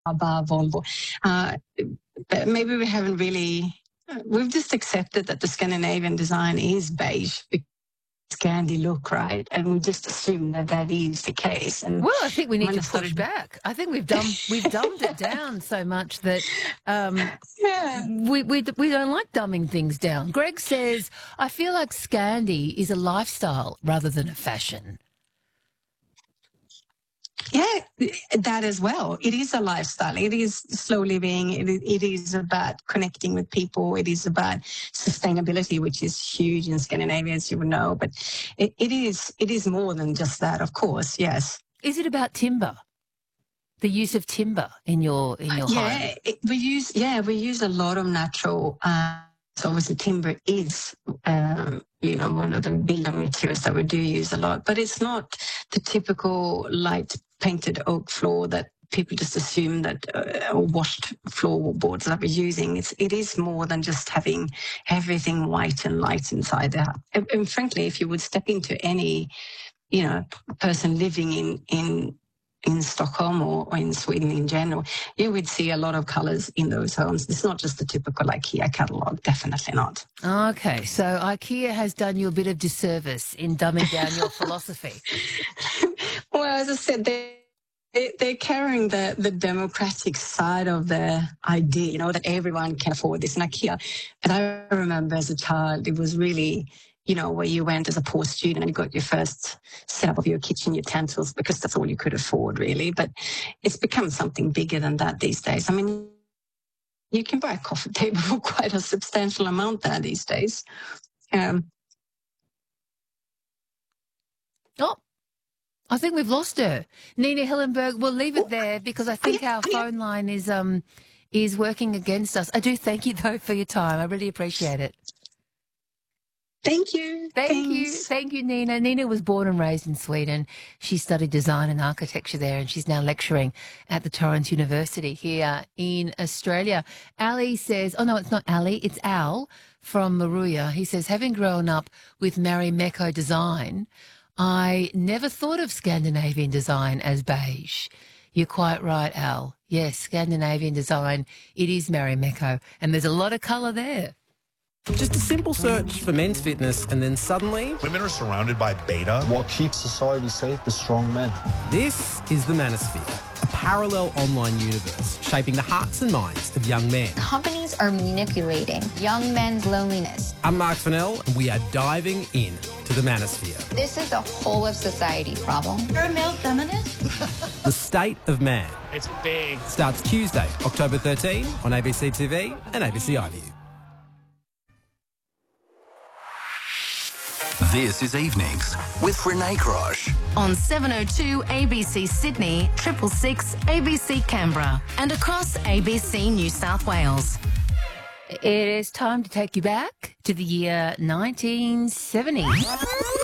above Volvo. But maybe we haven't really, we've just accepted that the Scandinavian design is beige, Scandi look, right? And we just assume that that is the case. And well, I think we need to push back. I think we've dumbed it down so much that we don't like dumbing things down. Greg says, I feel like Scandi is a lifestyle rather than a fashion. Yeah, that as well. It is a lifestyle. It is slow living. It is about connecting with people. It is about sustainability, which is huge in Scandinavia, as you would know. But it is more than just that, of course. Yes. Is it about timber? The use of timber in your home? We use a lot of natural. So obviously timber is, one of the building materials that we do use a lot, but it's not the typical light painted oak floor that people just assume that washed floorboards that we're using. It is more than just having everything white and light inside there. And frankly, if you would step into any, person living in Stockholm or in Sweden in general, you would see a lot of colours in those homes. It's not just the typical IKEA catalogue, definitely not. Okay, so IKEA has done you a bit of disservice in dumbing down your philosophy. Well, as I said, they're carrying the democratic side of the idea, that everyone can afford this in IKEA. And I remember as a child, it was really, where you went as a poor student and you got your first setup of your kitchen utensils because that's all you could afford, really. But it's become something bigger than that these days. I mean, you can buy a coffee table for quite a substantial amount there these days. I think we've lost her. Nina Hillenberg, we'll leave it there because I think our phone line is working against us. I do thank you, though, for your time. I really appreciate it. Thank you. Thank you, Nina. Nina was born and raised in Sweden. She studied design and architecture there, and she's now lecturing at the Torrens University here in Australia. Ali says, oh, no, it's not Ali, it's Al from Maruya. He says, having grown up with Marimekko design, I never thought of Scandinavian design as beige. You're quite right, Al. Yes, Scandinavian design, it is Marimekko, and there's a lot of colour there. Just a simple search for men's fitness and then suddenly... women are surrounded by beta. What keeps society safe is strong men. This is the Manosphere, a parallel online universe shaping the hearts and minds of young men. Companies are manipulating young men's loneliness. I'm Mark Fennell and we are diving in to the Manosphere. This is a whole of society problem. You're a male feminist? The State of Man. It's big. Starts Tuesday, October 13 on ABC TV and ABC iView. This is Evenings with Renee Krosh. On 702 ABC Sydney, 666 ABC Canberra, and across ABC New South Wales. It is time to take you back to the year 1970.